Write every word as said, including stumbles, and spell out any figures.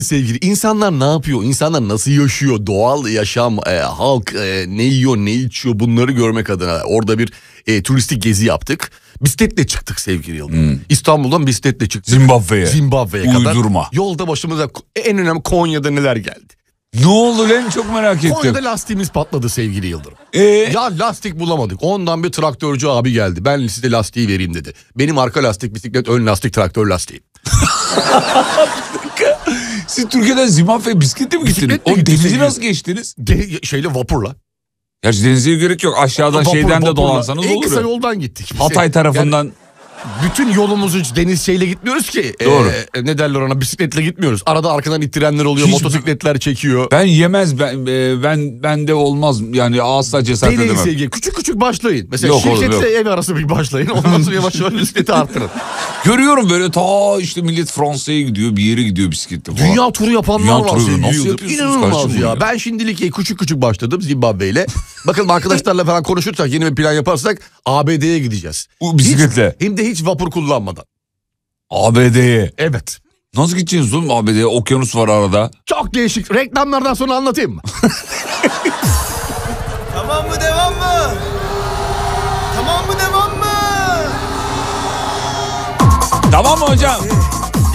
Sevgili insanlar ne yapıyor? İnsanlar nasıl yaşıyor? Doğal yaşam, e, halk e, ne yiyor, ne içiyor, bunları görmek adına orada bir e, turistik gezi yaptık. Bisikletle çıktık sevgili Yıldırım. Hmm. İstanbul'dan bisikletle çıktık. Zimbabwe'ye. Zimbabwe'ye kadar. Uydurma. Yolda başımıza en önemli Konya'da neler geldi? Ne oldu lan, çok merak ettim. Konya'da lastiğimiz patladı sevgili Yıldırım. Ee? Ya lastik bulamadık. Ondan bir traktörcü abi geldi. Ben size lastiği vereyim dedi. Benim arka lastik bisiklet, ön lastik traktör lastiği. Siz Türkiye'den Zimbabwe'ye bisikletle mi gittiniz? O denizi nasıl geçtiniz? De- şeyle vapurla. Gerçi denize gerek yok. Aşağıdan vapur, şeyden de vapurla. Dolansanız en olur. En kısa yoldan gittik. Hatay tarafından. Yani, bütün yolumuzu deniz şeyle gitmiyoruz ki. Doğru. E, ne derler ona, bisikletle gitmiyoruz. Arada arkadan ittirenler oluyor, hiç motosikletler çekiyor. Ben yemez, ben ben bende olmaz yani, asla cesaret edemem. Deneyin sevgili. Küçük küçük başlayın. Mesela yok, şirketle oğlum, ev arası bir başlayın. Ondan sonra yavaş yavaş bisikleti arttırın. Görüyorum böyle ta işte millet Fransa'ya gidiyor, bir yere gidiyor bisikletle falan. Dünya turu yapanlar Dünya var. turu, nasıl yapıyorsunuz? İnanılmaz ya. Ben şimdilik küçük küçük başladım Zimbabwe ile. Bakın arkadaşlarla falan konuşursak, yeni bir plan yaparsak A B D'ye gideceğiz. Bu bisikletle. Hiç, hem de hiç vapur kullanmadan. A B D'ye. Evet. Nasıl gideceğiz oğlum A B D'ye? Okyanus var arada. Çok değişik. Reklamlardan sonra anlatayım mı? Tamam mı, devam mı? Tamam mı, devam mı? Tamam mı hocam?